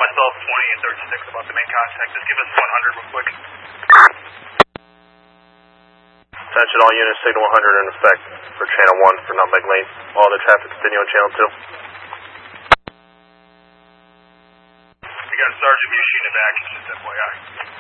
myself 20 and 36 about the main contact. Just give us 100 real quick. Attention all units, signal 100 in effect for channel 1 for Nutmeg Lane. All other traffic continue on channel 2. We got Sergeant Mushin in back, just FYI.